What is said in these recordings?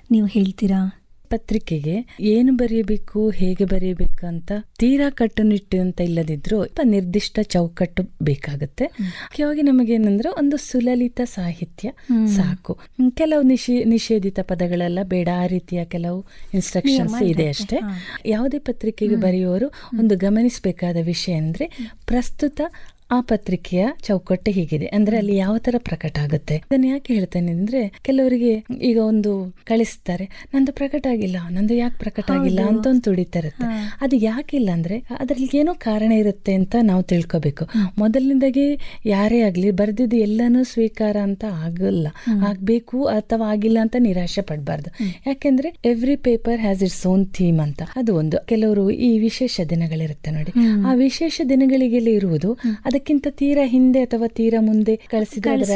ನೀವು ಹೇಳ್ತೀರಾ? ಪತ್ರಿಕೆಗೆ ಏನು ಬರೆಯಬೇಕು, ಹೇಗೆ ಬರೆಯಬೇಕು ಅಂತ ತೀರಾ ಕಟ್ಟುನಿಟ್ಟು ಅಂತ ಇಲ್ಲದಿದ್ರು ನಿರ್ದಿಷ್ಟ ಚೌಕಟ್ಟು ಬೇಕಾಗುತ್ತೆ. ಮುಖ್ಯವಾಗಿ ನಮಗೇನಂದ್ರೆ ಒಂದು ಸುಲಲಿತ ಸಾಹಿತ್ಯ ಸಾಕು. ಕೆಲವು ನಿಷೇಧಿತ ಪದಗಳೆಲ್ಲ ಬೇಡ, ಆ ರೀತಿಯ ಕೆಲವು ಇನ್ಸ್ಟ್ರಕ್ಷನ್ಸ್ ಇದೆ ಅಷ್ಟೇ. ಯಾವುದೇ ಪತ್ರಿಕೆಗೆ ಬರೆಯುವವರು ಒಂದು ಗಮನಿಸಬೇಕಾದ ವಿಷಯ ಅಂದ್ರೆ ಪ್ರಸ್ತುತ ಆ ಪತ್ರಿಕೆಯ ಚೌಕಟ್ಟು ಹೀಗಿದೆ ಅಂದ್ರೆ ಅಲ್ಲಿ ಯಾವ ತರ ಪ್ರಕಟ ಆಗುತ್ತೆ. ಅದನ್ನ ಯಾಕೆ ಹೇಳ್ತೇನೆ ಅಂದ್ರೆ, ಕೆಲವರಿಗೆ ಈಗ ಒಂದು ಕಳಿಸ್ತಾರೆ, ನಂದು ಪ್ರಕಟ ಆಗಿಲ್ಲ, ನಂದು ಯಾಕೆ ಪ್ರಕಟ ಆಗಿಲ್ಲ ಅಂತ ಒಂದು ತುಡಿತಾ ಇರುತ್ತೆ. ಅದು ಯಾಕಿಲ್ಲ ಅಂದ್ರೆ ಅದ್ರಲ್ಲಿ ಏನೋ ಕಾರಣ ಇರುತ್ತೆ ಅಂತ ನಾವು ತಿಳ್ಕೊಬೇಕು. ಮೊದಲಿನಿಂದಾಗಿ ಯಾರೇ ಆಗ್ಲಿ ಬರ್ದಿದ್ದು ಎಲ್ಲಾನು ಸ್ವೀಕಾರ ಅಂತ ಆಗಲ್ಲ, ಆಗ್ಬೇಕು ಅಥವಾ ಆಗಿಲ್ಲ ಅಂತ ನಿರಾಶೆ ಪಡಬಾರ್ದು. ಯಾಕೆಂದ್ರೆ every paper has its own theme ಅಂತ. ಅದು ಒಂದು. ಕೆಲವರು ಈ ವಿಶೇಷ ದಿನಗಳಿರುತ್ತೆ ನೋಡಿ, ಆ ವಿಶೇಷ ದಿನಗಳಿಗೆಲ್ಲ ಇರುವುದು ಅದಕ್ಕಿಂತ ತೀರಾ ಹಿಂದೆ ಅಥವಾ ತೀರಾ ಮುಂದೆ ಕಳಿಸಿದ್ರೆ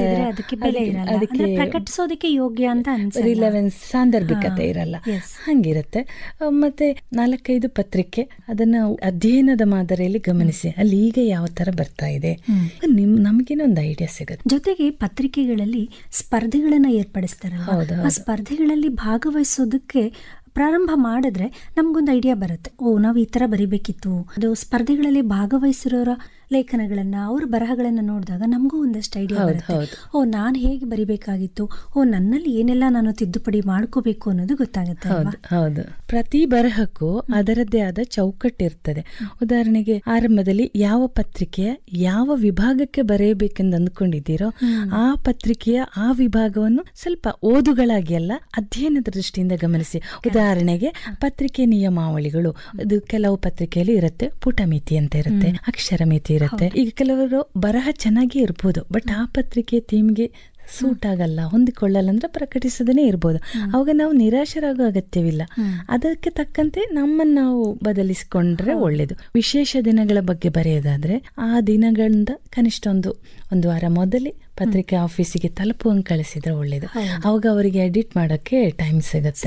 ಅದಕ್ಕೆ ಪ್ರಕಟಿಸೋದಕ್ಕೆ ಯೋಗ್ಯ ಅಂತ ರಿಲೆವೆನ್ಸ್, ಸಾಂದರ್ಭಿಕತೆ ಇರಲ್ಲ, ಹಂಗಿರುತ್ತೆ. ಮತ್ತೆ 4-5 ಪತ್ರಿಕೆ ಅದನ್ನ ಅಧ್ಯಯನದ ಮಾದರಿಯಲ್ಲಿ ಗಮನಿಸಿ, ಅಲ್ಲಿ ಈಗ ಯಾವ ತರ ಬರ್ತಾ ಇದೆ ನಮಗೇನೊಂದು ಐಡಿಯಾ ಸಿಗುತ್ತೆ. ಜೊತೆಗೆ ಪತ್ರಿಕೆಗಳಲ್ಲಿ ಸ್ಪರ್ಧೆಗಳನ್ನ ಏರ್ಪಡಿಸ್ತಾರಲ್ಲ, ಆ ಸ್ಪರ್ಧೆಗಳಲ್ಲಿ ಭಾಗವಹಿಸೋದಕ್ಕೆ ಪ್ರಾರಂಭ ಮಾಡಿದ್ರೆ ನಮ್ಗೊಂದು ಐಡಿಯಾ ಬರುತ್ತೆ. ನಾವು ಈ ತರ ಬರಿಬೇಕಿತ್ತು. ಅದು ಸ್ಪರ್ಧೆಗಳಲ್ಲಿ ಭಾಗವಹಿಸಿರೋರ ಲೇಖನಗಳನ್ನ, ಅವ್ರ ಬರಹಗಳನ್ನ ನೋಡಿದಾಗ ನಮಗೂ ಒಂದಷ್ಟು ಐಡಿಯಾ ಬರುತ್ತೆ. ನಾನು ಹೇಗೆ ಬರಿಬೇಕಾಗಿತ್ತು, ನನ್ನಲ್ಲಿ ಏನೆಲ್ಲ ನಾನು ತಿದ್ದುಪಡಿ ಮಾಡ್ಕೋಬೇಕು ಅನ್ನೋದು ಗೊತ್ತಾಗುತ್ತೆ. ಹೌದು, ಪ್ರತಿ ಬರಹಕ್ಕೂ ಅದರದ್ದೇ ಆದ ಚೌಕಟ್ಟಿರ್ತದೆ. ಉದಾಹರಣೆಗೆ ಆರಂಭದಲ್ಲಿ ಯಾವ ಪತ್ರಿಕೆಯ ಯಾವ ವಿಭಾಗಕ್ಕೆ ಬರೆಯಬೇಕೆಂದು ಅಂದ್ಕೊಂಡಿದ್ದೀರೋ ಆ ಪತ್ರಿಕೆಯ ಆ ವಿಭಾಗವನ್ನು ಸ್ವಲ್ಪ ಓದುಗಳಾಗಿ ಅಲ್ಲ, ಅಧ್ಯಯನದ ದೃಷ್ಟಿಯಿಂದ ಗಮನಿಸಿ. ಉದಾಹರಣೆಗೆ ಪತ್ರಿಕೆ ನಿಯಮಾವಳಿಗಳು, ಅದು ಕೆಲವು ಪತ್ರಿಕೆಯಲ್ಲಿ ಇರುತ್ತೆ. ಪುಟಮಿತಿ ಅಂತ ಇರುತ್ತೆ, ಅಕ್ಷರ ಮಿತಿ ಇರುತ್ತೆ. ಈಗ ಕೆಲವರು ಬರಹ ಚೆನ್ನಾಗಿ ಇರ್ಬೋದು, ಬಟ್ ಆ ಪತ್ರಿಕೆ ಥೀಮ್ಗೆ ಸೂಟ್ ಆಗಲ್ಲ, ಹೊಂದಿಕೊಳ್ಳಲ್ಲ ಅಂದ್ರೆ ಪ್ರಕಟಿಸದೇನೆ ಇರ್ಬೋದು. ಅವಾಗ ನಾವು ನಿರಾಶರಾಗೋ ಅಗತ್ಯವಿಲ್ಲ. ಅದಕ್ಕೆ ತಕ್ಕಂತೆ ನಮ್ಮನ್ನು ನಾವು ಬದಲಿಸಿಕೊಂಡ್ರೆ ಒಳ್ಳೇದು. ವಿಶೇಷ ದಿನಗಳ ಬಗ್ಗೆ ಬರೆಯೋದಾದ್ರೆ ಆ ದಿನಗಳಿಂದ ಕನಿಷ್ಠ ಒಂದು ವಾರ ಮೊದಲೇ ಪತ್ರಿಕೆ ಆಫೀಸಿಗೆ ತಲುಪುವಂಗೆ ಕಳಿಸಿದ್ರೆ ಒಳ್ಳೇದು. ಅವಾಗ ಅವರಿಗೆ ಎಡಿಟ್ ಮಾಡಕ್ಕೆ ಟೈಮ್ ಸಿಗತ್ತೆ.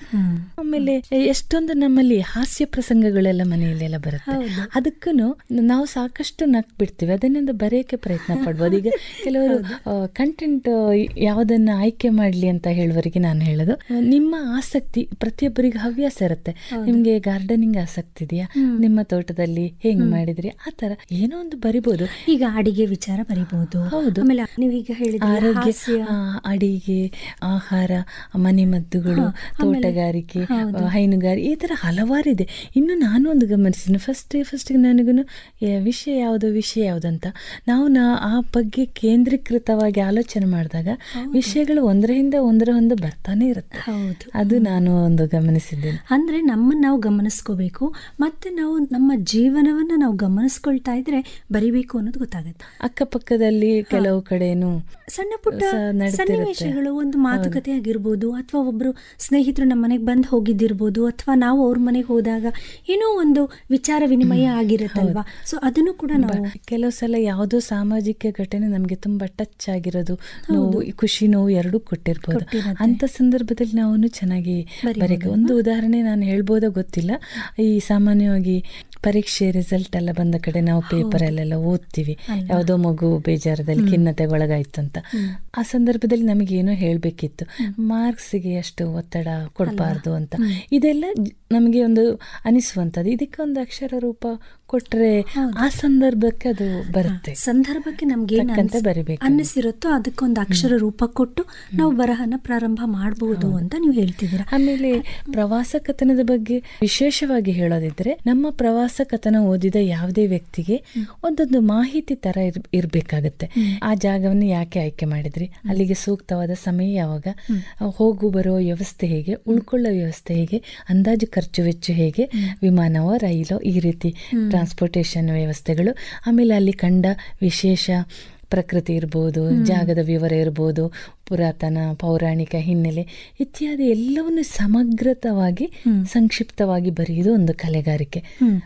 ಆಮೇಲೆ ಎಷ್ಟೊಂದು ನಮ್ಮಲ್ಲಿ ಹಾಸ್ಯ ಪ್ರಸಂಗಗಳೆಲ್ಲ ಮನೆಯಲ್ಲೆಲ್ಲ ಬರುತ್ತೆ. ಅದಕ್ಕೂ ನಾವು ಸಾಕಷ್ಟು ನಕ್ ಬಿಡ್ತೀವಿ, ಅದನ್ನಿಂದ ಬರೆಯಕ್ಕೆ ಪ್ರಯತ್ನ ಪಡ್ಬೋದು. ಈಗ ಕೆಲವರು ಕಂಟೆಂಟ್ ಯಾವುದನ್ನ ಆಯ್ಕೆ ಮಾಡ್ಲಿ ಅಂತ ಹೇಳುವವರಿಗೆ ನಾನು ಹೇಳೋದು, ನಿಮ್ಮ ಆಸಕ್ತಿ ಪ್ರತಿಯೊಬ್ಬರಿಗೆ ಹವ್ಯಾಸ ಇರುತ್ತೆ. ನಿಮ್ಗೆ ಗಾರ್ಡನಿಂಗ್ ಆಸಕ್ತಿ ಇದೆಯಾ, ನಿಮ್ಮ ತೋಟದಲ್ಲಿ ಹೆಂಗ್ ಮಾಡಿದ್ರಿ, ಆ ತರ ಏನೋ ಒಂದು ಬರಿಬಹುದು. ಈಗ ಅಡಿಗೆ ವಿಚಾರ ಬರಿಬಹುದು. ಹೌದು, ಆಮೇಲೆ ನೀವೀಗ ಹೇಳಿದ ಆರೋಗ್ಯ, ಅಡಿಗೆ, ಆಹಾರ, ಮನೆಮದ್ದುಗಳು, ತೋಟಗಾರಿಕೆ, ಹೈನುಗಾರಿಕೆ, ಈ ತರ ಹಲವಾರಿದೆ. ಇನ್ನು ನಾನು ಒಂದು ಗಮನಿಸಿದ್ದೀನಿ, ಫಸ್ಟ್ ನನಗೂ ವಿಷಯ ಯಾವುದಂತ ನಾವು ಆ ಬಗ್ಗೆ ಕೇಂದ್ರೀಕೃತವಾಗಿ ಆಲೋಚನೆ ಮಾಡಿದಾಗ ವಿಷಯಗಳು ಒಂದರ ಹಿಂದೆ ಒಂದರ ಬರ್ತಾನೆ ಇರುತ್ತೆ. ಅದು ನಾನು ಒಂದು ಗಮನಿಸಿದ್ದೇನೆ. ಅಂದ್ರೆ ನಮ್ಮನ್ನು ನಾವು ಗಮನಿಸ್ಕೋಬೇಕು, ಮತ್ತೆ ನಾವು ನಮ್ಮ ಜೀವನವನ್ನ ನಾವು ಗಮನಿಸ್ಕೊಳ್ತಾ ಇದ್ರೆ ಬರಿಬೇಕು ಅನ್ನೋದು ಗೊತ್ತಾಗುತ್ತೆ. ಅಕ್ಕಪಕ್ಕದಲ್ಲಿ ಕೆಲವು ಕಡೆನು ಸಣ್ಣ ಪುಟ್ಟ ಸನ್ನಿವೇಶಗಳು, ಒಂದು ಮಾತುಕತೆ ಆಗಿರ್ಬೋದು, ಅಥವಾ ಒಬ್ರು ಸ್ನೇಹಿತರು ನಮ್ಮ ಮನೆಗೆ ಬಂದು ಹೋಗಿದ್ದಿರ್ಬೋದು, ಅಥವಾ ನಾವು ಅವ್ರ ಮನೆಗೆ ಹೋದಾಗ ಏನೋ ಒಂದು ವಿಚಾರ ವಿನಿಮಯ ಆಗಿರುತ್ತಲ್ವಾ. ಸೊ ಅದನ್ನು ಕೂಡ ನಾವು ಕೆಲವು ಸಲ ಯಾವುದೋ ಸಾಮಾಜಿಕ ಘಟನೆ ನಮ್ಗೆ ತುಂಬಾ ಟಚ್ ಆಗಿರೋದು, ನೋವು, ಖುಷಿ, ನೋವು ಎರಡೂ ಕೊಟ್ಟಿರ್ಬೋದು. ಅಂತ ಸಂದರ್ಭದಲ್ಲಿ ನಾವು ಚೆನ್ನಾಗಿ ಬರೀಬೇಕು. ಒಂದು ಉದಾಹರಣೆ ನಾನು ಹೇಳ್ಬೋದೋ ಗೊತ್ತಿಲ್ಲ. ಈ ಸಾಮಾನ್ಯವಾಗಿ ಪರೀಕ್ಷೆ ರಿಸಲ್ಟ್ ಎಲ್ಲ ಬಂದ ಕಡೆ ನಾವು ಪೇಪರ್ ಅಲ್ಲೆಲ್ಲ ಓದ್ತೀವಿ, ಯಾವುದೋ ಮಗು ಬೇಜಾರದಲ್ಲಿ ಖಿನ್ನತೆಗೊಳಗಾಯ್ತು ಅಂತ. ಆ ಸಂದರ್ಭದಲ್ಲಿ ನಮಗೇನೋ ಹೇಳ್ಬೇಕಿತ್ತು, ಮಾರ್ಕ್ಸ್ಗೆ ಅಷ್ಟು ಒತ್ತಡ ಕೊಡಬಾರ್ದು ಅಂತ. ಇದೆಲ್ಲ ನಮಗೆ ಒಂದು ಅನಿಸುವಂಥದ್ದು. ಇದಕ್ಕೆ ಒಂದು ಅಕ್ಷರ ರೂಪ ಕೊಟ್ರೆ ಆ ಸಂದರ್ಭಕ್ಕೆ ಅದು ಬರುತ್ತೆ. ಸಂದರ್ಭಕ್ಕೆ ನಮ್ಗೆ ಅನ್ನಿಸಿರುತ್ತೋ ಅದಕ್ಕೊಂದು ಅಕ್ಷರ ರೂಪ ಕೊಟ್ಟು ನಾವು ಬರಹನ ಪ್ರಾರಂಭ ಮಾಡಬಹುದು ಅಂತ ನೀವು ಹೇಳ್ತಿದ್ದೀರಾ. ಆಮೇಲೆ ಪ್ರವಾಸ ಕಥನದ ಬಗ್ಗೆ ವಿಶೇಷವಾಗಿ ಹೇಳೋದಿದ್ರೆ, ನಮ್ಮ ಪ್ರವಾಸ ಕಥನ ಓದಿದ ಯಾವುದೇ ವ್ಯಕ್ತಿಗೆ ಒಂದೊಂದು ಮಾಹಿತಿ ತರ ಇರ್ಬೇಕಾಗತ್ತೆ. ಆ ಜಾಗವನ್ನು ಯಾಕೆ ಆಯ್ಕೆ ಮಾಡಿದ್ರಿ, ಅಲ್ಲಿಗೆ ಸೂಕ್ತವಾದ ಸಮಯ ಯಾವಾಗ, ಹೋಗು ಬರೋ ವ್ಯವಸ್ಥೆ ಹೇಗೆ, ಉಳ್ಕೊಳ್ಳೋ ವ್ಯವಸ್ಥೆ ಹೇಗೆ, ಅಂದಾಜು ಖರ್ಚು ವೆಚ್ಚ ಹೇಗೆ, ವಿಮಾನವೋ ರೈಲೋ, ಈ ರೀತಿ ಟ್ರಾನ್ಸ್ಪೋರ್ಟೇಷನ್ ವ್ಯವಸ್ಥೆಗಳು. ಆಮೇಲೆ ಅಲ್ಲಿ ಕಂಡ ವಿಶೇಷ ಪ್ರಕೃತಿ ಇರ್ಬೋದು, ಜಾಗದ ವಿವರ ಇರ್ಬೋದು, ಪುರಾತನ ಪೌರಾಣಿಕ ಹಿನ್ನೆಲೆ ಇತ್ಯಾದಿ ಎಲ್ಲವನ್ನು ಸಮಗ್ರತವಾಗಿ ಸಂಕ್ಷಿಪ್ತವಾಗಿ ಬರೆಯುವುದು ಒಂದು ಕಲೆಗಾರಿಕೆ.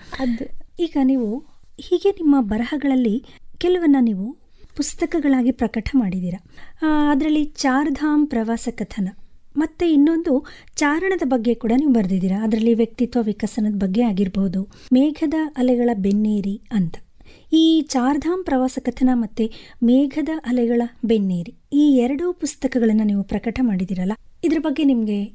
ಈಗ ನೀವು ಹೀಗೆ ನಿಮ್ಮ ಬರಹಗಳಲ್ಲಿ ಕೆಲವನ್ನ ನೀವು ಪುಸ್ತಕಗಳಾಗಿ ಪ್ರಕಟ ಮಾಡಿದ್ದೀರಾ. ಅದರಲ್ಲಿ ಚಾರ್ಧಾಮ್ ಪ್ರವಾಸ ಕಥನ ಮತ್ತು ಇನ್ನೊಂದು ಚಾರಣದ ಬಗ್ಗೆ ಕೂಡ ನೀವು ಬರೆದಿದ್ದೀರಾ. ಅದರಲ್ಲಿ ವ್ಯಕ್ತಿತ್ವ ವಿಕಸನದ ಬಗ್ಗೆ ಆಗಿರ್ಬೋದು, ಮೇಘದ ಅಲೆಗಳ ಬೆನ್ನೇರಿ ಅಂತ. ಈ ಚಾರ್ಧಾಮ್ ಪ್ರವಾಸ ಕಥನ ಮತ್ತು ಮೇಘದ ಅಲೆಗಳ ಬೆನ್ನೇರಿ ಈ ಎರಡೂ ಪುಸ್ತಕಗಳನ್ನು ನೀವು ಪ್ರಕಟ ಮಾಡಿದ್ದೀರಲ್ಲ, ಇದ್ರ ಬಗ್ಗೆ ನಿಮಗೆ